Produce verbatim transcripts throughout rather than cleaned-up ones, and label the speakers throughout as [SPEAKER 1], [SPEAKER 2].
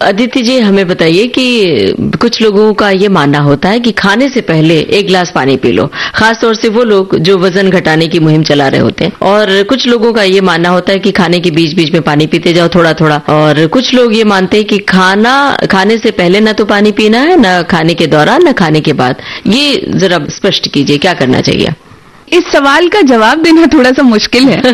[SPEAKER 1] अदिति जी, हमें बताइए कि कुछ लोगों का ये मानना होता है कि खाने से पहले एक गिलास पानी पी लो, खासतौर से वो लोग जो वजन घटाने की मुहिम चला रहे होते हैं। और कुछ लोगों का ये मानना होता है कि खाने के बीच बीच में पानी पीते जाओ थोड़ा थोड़ा। और कुछ लोग ये मानते हैं कि खाना खाने से पहले न तो पानी पीना है, न खाने के दौरान, न खाने के बाद। ये जरा स्पष्ट कीजिए, क्या करना चाहिए?
[SPEAKER 2] इस सवाल का जवाब देना थोड़ा सा मुश्किल है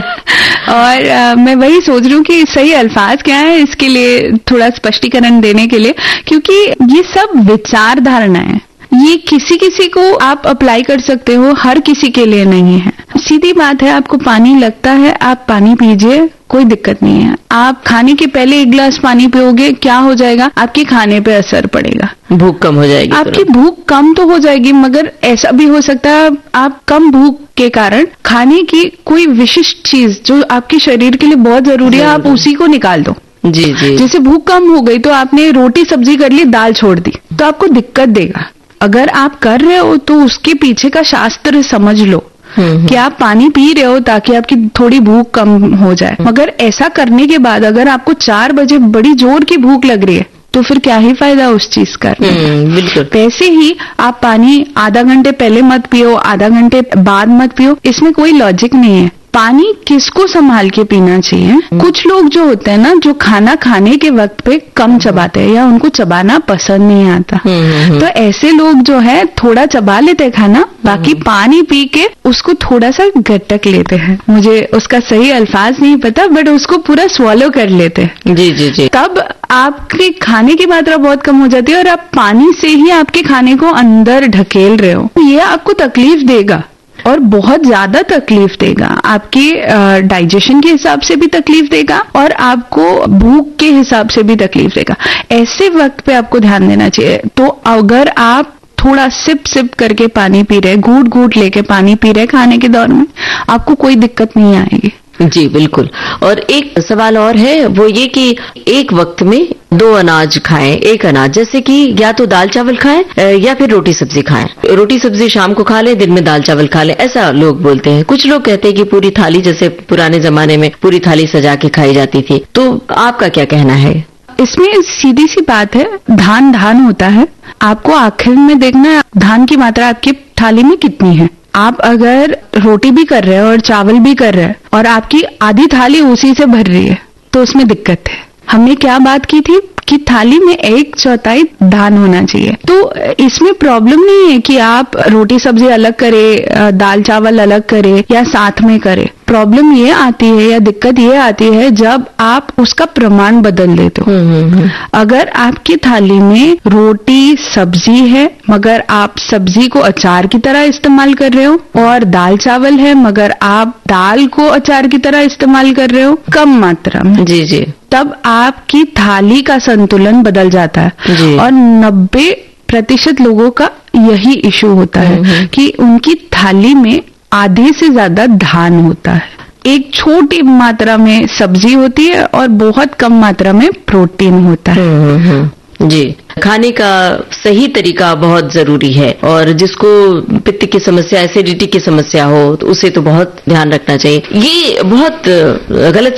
[SPEAKER 2] और आ, मैं वही सोच रही हूँ कि सही अल्फाज क्या है इसके लिए थोड़ा स्पष्टीकरण देने के लिए, क्योंकि ये सब विचार धारणा है। ये किसी किसी को आप अप्लाई कर सकते हो, हर किसी के लिए नहीं है। सीधी बात है, आपको पानी लगता है, आप पानी पीजिए, कोई दिक्कत नहीं है। आप खाने के पहले एक गिलास पानी पियोगे, क्या हो जाएगा? आपके खाने पे असर पड़ेगा,
[SPEAKER 1] भूख कम हो जाएगी।
[SPEAKER 2] आपकी भूख कम तो हो जाएगी, मगर ऐसा भी हो सकता है आप कम भूख के कारण खाने की कोई विशिष्ट चीज जो आपके शरीर के लिए बहुत जरूरी है, आप उसी को निकाल दो।
[SPEAKER 1] जी जी।
[SPEAKER 2] जैसे भूख कम हो गई तो आपने रोटी सब्जी कर ली, दाल छोड़ दी, तो आपको दिक्कत देगा। अगर आप कर रहे हो तो उसके पीछे का शास्त्र समझ लो कि आप पानी पी रहे हो ताकि आपकी थोड़ी भूख कम हो जाए। मगर ऐसा करने के बाद अगर आपको चार बजे बड़ी जोर की भूख लग रही है तो फिर क्या ही फायदा उस चीज का।
[SPEAKER 1] बिल्कुल।
[SPEAKER 2] वैसे ही आप पानी आधा घंटे पहले मत पियो, आधा घंटे बाद मत पियो, इसमें कोई लॉजिक नहीं है। पानी किसको संभाल के पीना चाहिए? कुछ लोग जो होते हैं ना, जो खाना खाने के वक्त पे कम चबाते हैं या उनको चबाना पसंद नहीं आता, तो ऐसे लोग जो है थोड़ा चबा लेते हैं खाना, बाकी पानी पी के उसको थोड़ा सा गट्टक लेते हैं। मुझे उसका सही अल्फाज नहीं पता, बट उसको पूरा स्वॉलो कर लेते हैं।
[SPEAKER 1] जी जी जी।
[SPEAKER 2] तब आपके खाने की मात्रा बहुत कम हो जाती है और आप पानी से ही आपके खाने को अंदर ढकेल रहे हो। ये आपको तकलीफ देगा और बहुत ज्यादा तकलीफ देगा, आपके डाइजेशन के हिसाब से भी तकलीफ देगा और आपको भूख के हिसाब से भी तकलीफ देगा। ऐसे वक्त पे आपको ध्यान देना चाहिए। तो अगर आप थोड़ा सिप सिप करके पानी पी रहे, घूट घूट लेके पानी पी रहे खाने के दौर में, आपको कोई दिक्कत नहीं आएगी।
[SPEAKER 1] जी बिल्कुल। और एक सवाल और है, वो ये कि एक वक्त में दो अनाज खाएं, एक अनाज, जैसे कि या तो दाल चावल खाएं या फिर रोटी सब्जी खाएं। रोटी सब्जी शाम को खा लें, दिन में दाल चावल खा लें, ऐसा लोग बोलते हैं। कुछ लोग कहते हैं कि पूरी थाली, जैसे पुराने जमाने में पूरी थाली सजा के खाई जाती थी। तो आपका क्या कहना है?
[SPEAKER 2] इसमें सीधी सी बात है, धान धान होता है। आपको आखिर में देखना है धान की मात्रा आपकी थाली में कितनी है। आप अगर रोटी भी कर रहे हो और चावल भी कर रहे हैं और आपकी आधी थाली उसी से भर रही है तो उसमें दिक्कत है। हमने क्या बात की थी कि थाली में एक चौथाई धान होना चाहिए। तो इसमें प्रॉब्लम नहीं है कि आप रोटी सब्जी अलग करें, दाल चावल अलग करें या साथ में करें। प्रॉब्लम ये आती है या दिक्कत ये आती है जब आप उसका प्रमाण बदल देते हो। अगर आपकी थाली में रोटी सब्जी है मगर आप सब्जी को अचार की तरह इस्तेमाल कर रहे हो, और दाल चावल है मगर आप दाल को अचार की तरह इस्तेमाल कर रहे हो कम मात्रा में,
[SPEAKER 1] जी जी,
[SPEAKER 2] तब आपकी थाली का संतुलन बदल जाता है। और नब्बे प्रतिशत लोगों का यही इशू होता है कि उनकी थाली में आधे से ज्यादा धान होता है, एक छोटी मात्रा में सब्जी होती है और बहुत कम मात्रा में प्रोटीन होता है।
[SPEAKER 1] जी, खाने का सही तरीका बहुत जरूरी है। और जिसको पित्त की समस्या, एसिडिटी की समस्या हो, तो उसे तो बहुत ध्यान रखना चाहिए। ये बहुत गलत